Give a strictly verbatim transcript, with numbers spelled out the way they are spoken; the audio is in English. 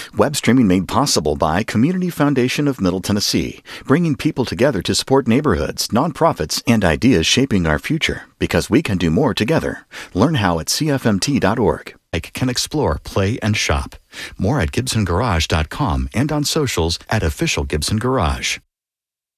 Web streaming made possible by Community Foundation of Middle Tennessee, bringing people together to support neighborhoods, nonprofits, and ideas shaping our future, because we can do more together. Learn how at C F M T dot org. Like can explore, play, and shop. More at Gibson Garage dot com and on socials at Official Gibson Garage.